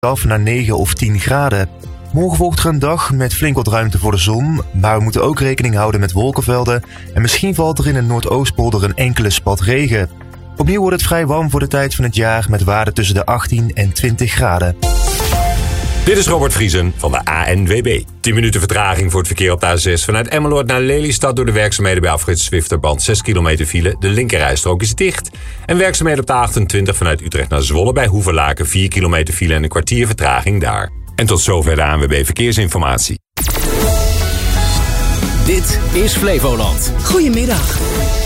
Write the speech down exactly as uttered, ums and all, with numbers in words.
af naar negen of tien graden. Morgen volgt er een dag met flink wat ruimte voor de zon, maar we moeten ook rekening houden met wolkenvelden en misschien valt er in de Noordoostpolder een enkele spat regen. Opnieuw wordt het vrij warm voor de tijd van het jaar met waarden tussen de achttien en twintig graden. Dit is Robert Vriesen van de A N W B. tien minuten vertraging voor het verkeer op de A zes. Vanuit Emmeloord naar Lelystad door de werkzaamheden bij afrit Zwifterband. zes kilometer file, de linkerrijstrook is dicht. En werkzaamheden op de achtentwintig vanuit Utrecht naar Zwolle bij Hoevelaken. vier kilometer file en een kwartier vertraging daar. En tot zover de A N W B Verkeersinformatie. Dit is Flevoland. Goedemiddag.